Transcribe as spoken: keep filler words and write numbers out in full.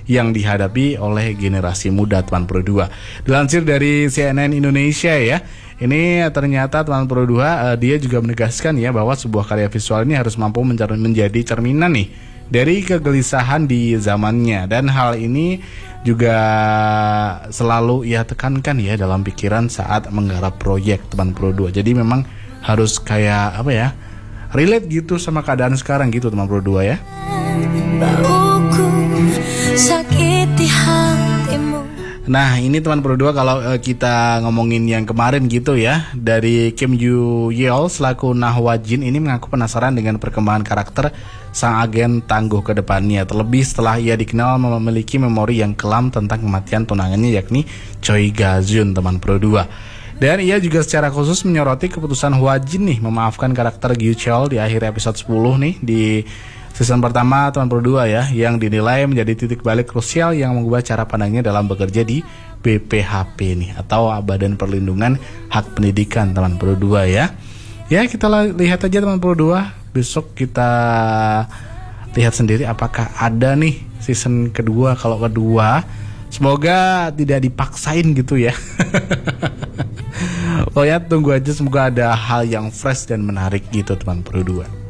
yang dihadapi oleh generasi muda teman Pro dua. Dilansir dari C N N Indonesia ya, ini ternyata teman Pro dua uh, dia juga menegaskan ya bahwa sebuah karya visual ini harus mampu mencer- menjadi cerminan nih dari kegelisahan di zamannya, dan hal ini juga selalu ia tekankan ya dalam pikiran saat menggarap proyek teman Pro dua. Jadi memang harus kayak apa ya, relate gitu sama keadaan sekarang gitu teman Pro dua ya. Bauku sakiti hatimu. Nah ini teman Pro dua kalau uh, kita ngomongin yang kemarin gitu ya, dari Kim Yoo Yeol selaku Nahwa Jin ini mengaku penasaran dengan perkembangan karakter sang agen tangguh ke depannya, terlebih setelah ia dikenal memiliki memori yang kelam tentang kematian tunangannya yakni Choi Ga-jun teman Pro dua. Dan ia juga secara khusus menyoroti keputusan Hwa Jin nih memaafkan karakter Gyu Cheol di akhir episode sepuluh nih di season pertama teman Pro dua ya, yang dinilai menjadi titik balik krusial yang mengubah cara pandangnya dalam bekerja di B P H P nih, atau Badan Perlindungan Hak Pendidikan teman Pro dua ya. Ya kita lihat aja teman Pro dua, besok kita lihat sendiri apakah ada nih season kedua. Kalau kedua semoga tidak dipaksain gitu ya. Pokoknya tunggu aja, semoga ada hal yang fresh dan menarik gitu teman Pro dua.